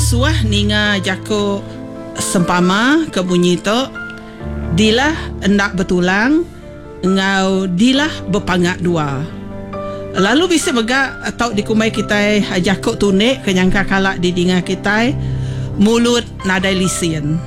suah ninga jako sempama ke bunyi tu dilah hendak bertulang ngau dilah berpangat dua. Lalu bisa megak atau dikumai kita jako tunik kenyangka kalak di dinga kita mulut nadai lisin.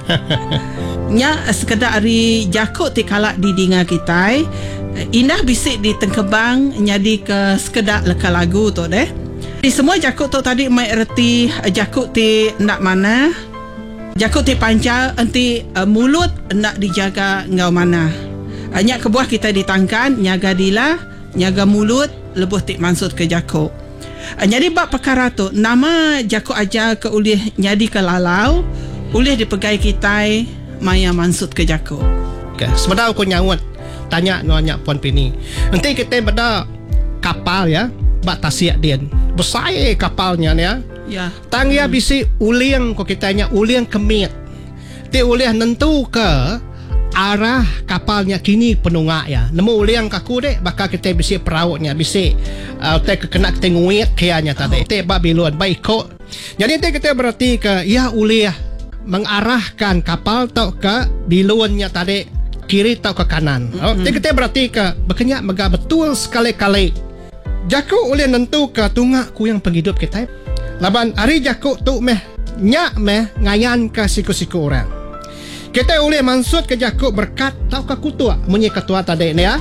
Nya sekedar ari jako ti kalak di dinga kita indah bisik di tengkebang nyadi ke sekedar leka lagu tu deh. Di semua jako tu tadi mai erti jako ti nak mana, jako ti pancal enti mulut nak dijaga ngau mana. Nyak kebuah kita ditangkan nyaga dila, nyaga mulut lebuh tik mansut ke jako. Jadi bab perkara tu nama jako aja ke ulih nyadi ke lalau, ulih dipegai kita maya mansut ke jako. Okay. Sebentar aku nyawut tanya nanya Puan Pini. Nanti kita beda kapal ya, bak tasiak dia. Besar kapalnya ya. Ya. Tang ya bisi uliang ko kitanya uliang kemit. Ti uliang nentu ke arah kapalnya kini penunggak ya. Nemu uliang kaku dek bakal kita bisi perautnya bisi te kena kita nguit kianya tadi. Te ba biluan ba ikut. Jadi te kita berarti ke ya uliah mengarahkan kapal tau ke biluannya tadi kiri tau ke kanan. Te kita berarti ke berkenyak mega betul sekali-kali. Jaku uliah nentu ke tunggak ku yang penghidup kita. Laban hari jaku tu meh nyak meh ngayan ke siku-siku orang. Kita boleh mansut ke jakuk berkat tau ke kutua. Munyi ketua tadi ni ya.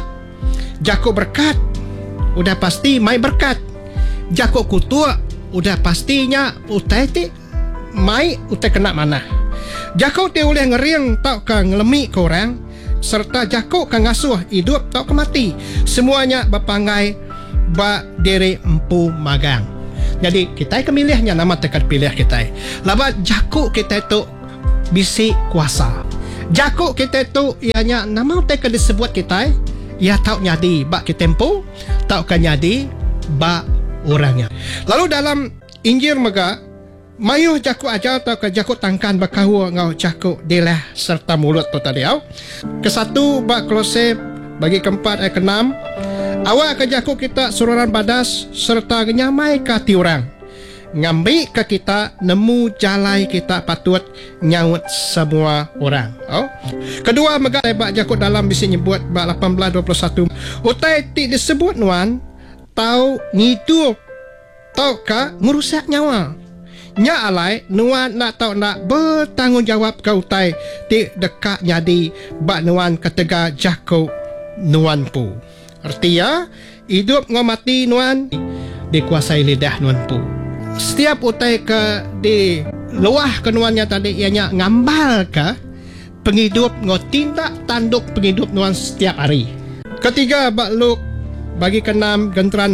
Jakuk berkat udah pasti mai berkat. Jakuk kutua udah pastinya utai ti mai utai kena mana. Jakuk ti boleh ngeriang tau ke ngelemi ke orang. Serta jakuk ke ngasuh hidup tau ke mati. Semuanya berpangai ba diri empu magang. Jadi kita kemilihnya nama tekan pilih kita. Labat jakuk kita tu bisi kuasa. Jakuk kita tu ianya nama teka disebut kita ia tahu nyadi bak kitempo tahu kan nyadi bak orangnya. Lalu dalam Injil mega mayuh jakuk aja tahu ke jakuk tangkan bakahu ngau jakuk dilah serta mulut tu tadi au. Kesatu bak Kolose bagi keempat ayat ke-6 awak ke jakuk kita sururan badas serta nyamai ke hati orang. Ngambil ke kita nemu jalai kita patut nyaut semua orang. Oh. Kedua mega bak jakut dalam bisi nyebut bak 18:21. Utai ti disebut nuan tau ngidup tau ka ngurusak nyawa. Nya alai nuan nak tau nak bertanggungjawab ke utai ti dekat nyadi bak nuan ketega jakut nuan pu. Artinya hidup ngomati nuan dikuasai lidah nuan pu. Setiap utai ke di luah kenuannya tadi ianya ngambal ke penghidup ngotindak tanduk penghidup nuan setiap hari. Ketiga bak Luk bagi ke-6 genteran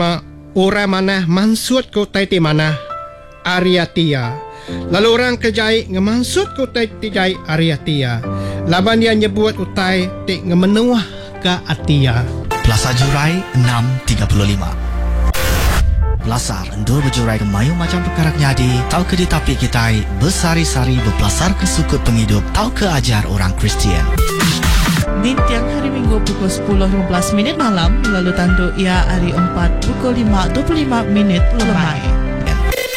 45 orang mana mansut ke utai ti mana Ariatia. Lalu orang kejai ngemansut ke utai ti jai Ariatia. Laban dia nyebut utai ti ngemenuah ke Atia. Plaza Jurai 6:35. Belasar endor berjurai kemayu macam perkara nyadi tau ke ditapi kita bersari-sari berpelasar ke sukut penghidup tau ke ajar orang Kristian. Di tiang hari Minggu pukul 10.15 malam lalu tanduk ia hari 4 pukul 5.25 lemai.